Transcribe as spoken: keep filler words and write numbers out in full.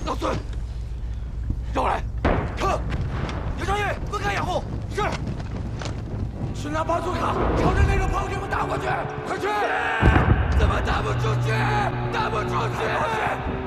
老孙，绕过来，看，刘少爷，分开掩护。是。去拿巴祖卡，朝着那个炮给我们打过去！快去！怎么打不出去？打不出去！